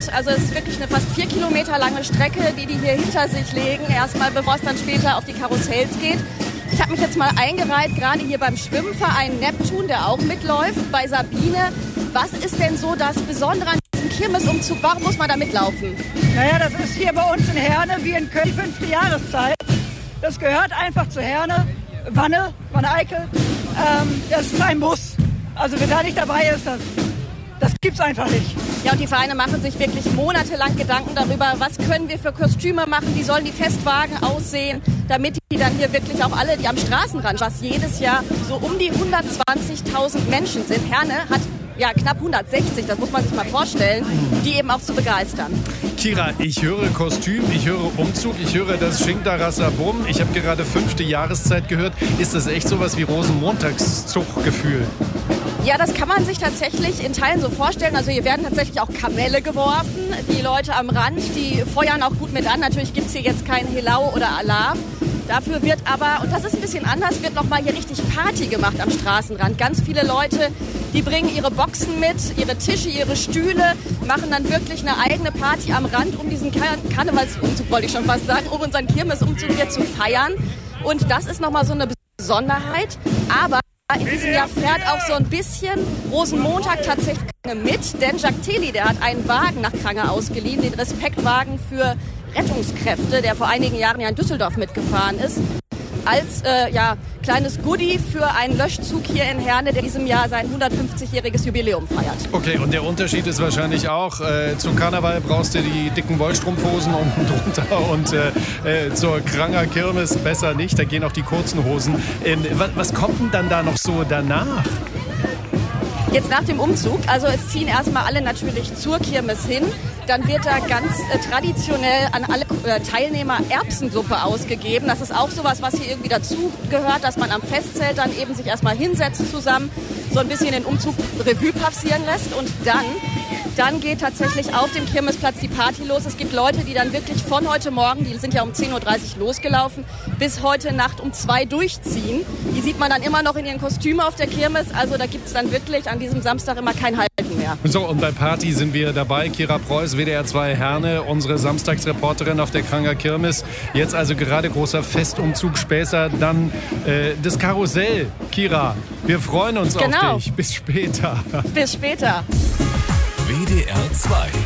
Also es ist wirklich eine fast 4 Kilometer lange Strecke, die hier hinter sich legen. Erstmal, bevor es dann später auf die Karussells geht. Ich habe mich jetzt mal eingereiht, gerade hier beim Schwimmverein Neptun, der auch mitläuft, bei Sabine. Was ist denn so das Besondere an diesem Kirmesumzug? Warum muss man da mitlaufen? Naja, das ist hier bei uns in Herne wie in Köln 5. Jahreszeit. Das gehört einfach zu Herne. Wanne-Eickel. Das ist ein Muss. Also wer da nicht dabei ist, das gibt's einfach nicht. Ja, und die Vereine machen sich wirklich monatelang Gedanken darüber, was können wir für Kostüme machen, wie sollen die Festwagen aussehen, damit die dann hier wirklich auch alle, die am Straßenrand, was jedes Jahr so um die 120.000 Menschen sind. Herne hat ja knapp 160, das muss man sich mal vorstellen, die eben auch zu begeistern. Kira, ich höre Kostüm, ich höre Umzug, ich höre das Schinkdarasser-Bum. Ich habe gerade 5. Jahreszeit gehört. Ist das echt sowas wie Rosenmontagszug-Gefühl? Ja, das kann man sich tatsächlich in Teilen so vorstellen. Also hier werden tatsächlich auch Kamelle geworfen. Die Leute am Rand, die feuern auch gut mit an. Natürlich gibt es hier jetzt kein Helau oder Alarm. Dafür wird aber, und das ist ein bisschen anders, wird nochmal hier richtig Party gemacht am Straßenrand. Ganz viele Leute, die bringen ihre Boxen mit, ihre Tische, ihre Stühle, machen dann wirklich eine eigene Party am Rand, um diesen Karnevalsumzug, wollte ich schon fast sagen, um unseren Kirmesumzug hier zu feiern. Und das ist nochmal so eine Besonderheit. Aber in diesem Jahr fährt auch so ein bisschen Rosenmontag tatsächlich mit, denn Jacques Thely, der hat einen Wagen nach Krange ausgeliehen, den Respektwagen für Rettungskräfte, der vor einigen Jahren ja in Düsseldorf mitgefahren ist, als kleines Goodie für einen Löschzug hier in Herne, der diesem Jahr sein 150-jähriges Jubiläum feiert. Okay, und der Unterschied ist wahrscheinlich auch, zum Karneval brauchst du die dicken Wollstrumpfhosen unten drunter und zur Kranger Kirmes besser nicht, da gehen auch die kurzen Hosen. Was kommt denn dann da noch so danach? Jetzt nach dem Umzug, also es ziehen erstmal alle natürlich zur Kirmes hin. Dann wird da ganz traditionell an alle Teilnehmer Erbsensuppe ausgegeben. Das ist auch sowas, was hier irgendwie dazu gehört, dass man am Festzelt dann eben sich erstmal hinsetzt zusammen, so ein bisschen den Umzug Revue passieren lässt und dann geht tatsächlich auf dem Kirmesplatz die Party los. Es gibt Leute, die dann wirklich von heute Morgen, die sind ja um 10.30 Uhr losgelaufen, bis heute Nacht um 2 durchziehen. Die sieht man dann immer noch in ihren Kostümen auf der Kirmes. Also da gibt es dann wirklich an diesem Samstag immer kein Halten mehr. So, und bei Party sind wir dabei. Kira Preuß, WDR 2 Herne, unsere Samstagsreporterin auf der Kranger Kirmes. Jetzt also gerade großer Festumzug, später dann das Karussell. Kira, wir freuen uns auf dich. Bis später. Bis später. WDR 2